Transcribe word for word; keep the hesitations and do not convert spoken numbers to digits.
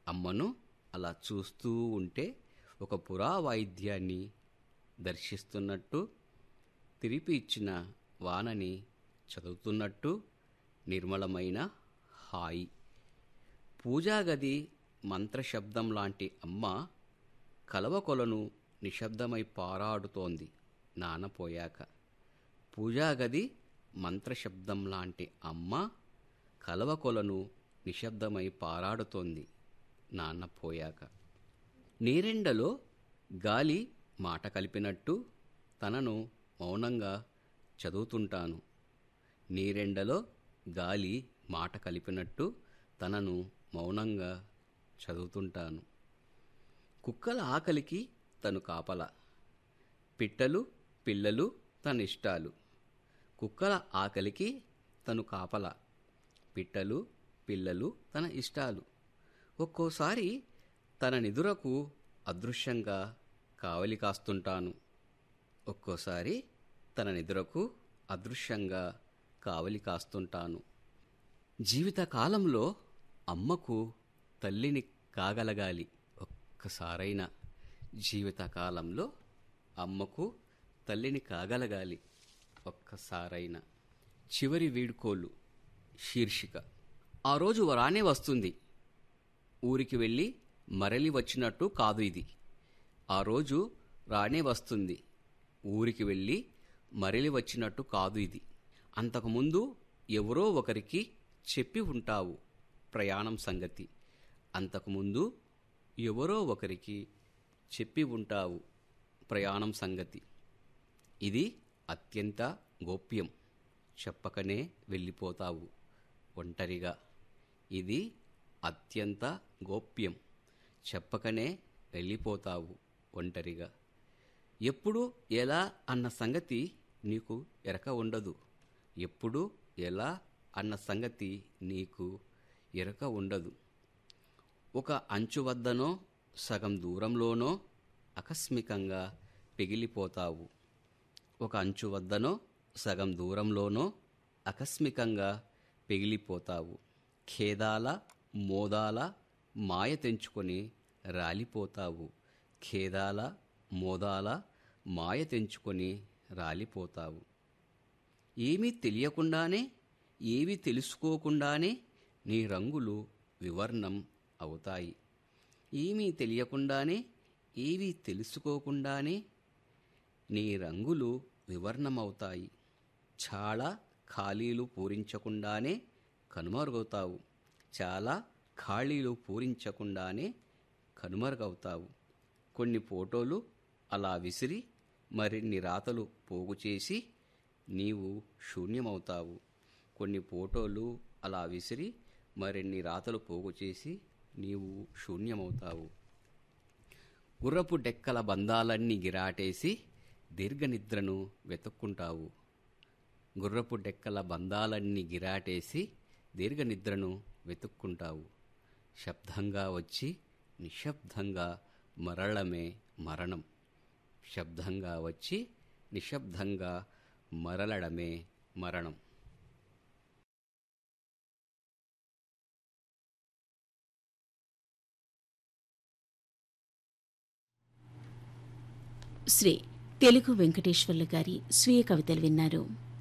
అమ్మను అలా చూస్తూ ఉంటే ఒక పురావాయిద్యాన్ని దర్శిస్తున్నట్టు, తిరిపి ఇచ్చిన వానని చదువుతున్నట్టు నిర్మలమైన హాయి. పూజాగది మంత్రశబ్దం లాంటి అమ్మ కలవకొలను నిశ్శబ్దమై పారాడుతోంది నానపోయాక. పూజాగది మంత్రశబ్దం లాంటి అమ్మ కలవకొలను నిశ్శబ్దమై పారాడుతోంది నాన్నపోయాక. నీరెండలో గాలి మాట కలిపినట్టు తనను మౌనంగా చదువుతుంటాను. నీరెండలో గాలి మాట కలిపినట్టు తనను మౌనంగా చదువుతుంటాను. కుక్కల ఆకలికి తను కాపల, పిట్టలు పిల్లలు తనిష్టాలు. కుక్కల ఆకలికి తను కాపల, పిట్టలు పిల్లలు తన ఇష్టాలు. ఒక్కోసారి తన నిదురకు అదృశ్యంగా కావలి కాస్తుంటాను. ఒక్కోసారి తన నిదురకు అదృశ్యంగా కావలి కాస్తుంటాను. జీవితకాలంలో అమ్మకు తల్లిని కాగలగాలి ఒక్కసారైనా. జీవితకాలంలో అమ్మకు తల్లిని కాగలగాలి ఒక్కసారైనా. చివరి వీడ్కోలు శీర్షిక. ఆ రోజు రానే వస్తుంది, ఊరికి వెళ్ళి మరలి వచ్చినట్టు కాదు ఇది. ఆ రోజు రానే వస్తుంది, ఊరికి వెళ్ళి మరలి వచ్చినట్టు కాదు ఇది. అంతకుముందు ఎవరో ఒకరికి చెప్పి ఉంటావు ప్రయాణం సంగతి. అంతకుముందు ఎవరో ఒకరికి చెప్పి ఉంటావు ప్రయాణం సంగతి. ఇది అత్యంత గోప్యం, చెప్పకనే వెళ్ళిపోతావు ఒంటరిగా. ఇది అత్యంత గోప్యం, చెప్పకనే వెళ్ళిపోతావు ఒంటరిగా. ఎప్పుడు ఎలా అన్న సంగతి నీకు ఎరక ఉండదు. ఎప్పుడు ఎలా అన్న సంగతి నీకు ఎరక ఉండదు. ఒక అంచు వద్దనో సగం దూరంలోనో ఆకస్మికంగా పిగిలిపోతావు. ఒక అంచు వద్దనో సగం దూరంలోనో ఆకస్మికంగా పిగిలిపోతావు. ఖేదాల మోదాల మాయ తెంచుకొని రాలిపోతావు. ఖేదాల మోదాల మాయ తెంచుకొని రాలిపోతావు. ఏమీ తెలియకుండానే, ఏవి తెలుసుకోకుండానే నీ రంగులు వివర్ణం అవుతాయి. ఏమీ తెలియకుండానే, ఏవి తెలుసుకోకుండానే నీ రంగులు వివర్ణమవుతాయి. చాలా ఖాళీలు పూరించకుండానే కనుమరుగవుతావు. చాలా ఖాళీలు పూరించకుండానే కనుమరుగవుతావు. కొన్ని ఫోటోలు అలా విసిరి మరిన్ని రాతలు పోగు చేసి నీవు శూన్యమవుతావు. కొన్ని ఫోటోలు అలా విసిరి మరిన్ని రాతలు పోగు చేసి నీవు శూన్యమవుతావు. గుర్రపు డెక్కల బంధాలన్నీ గిరాటేసి దీర్ఘనిద్రను వెతుక్కుంటావు. గుర్రపు డెక్కల బంధాలన్నీ గిరాటేసి దీర్ఘనిద్రను వెతుక్కుంటావు. శబ్దంగా వచ్చి నిశ్శబ్దంగా మరళమే మరణం. శబ్దంగా వచ్చి నిశ్శబ్దంగా మరలడమే మరణం. శ్రీ తెలుగు వెంకటేశ్వర్లు గారి స్వీయ కవితలు విన్నారు.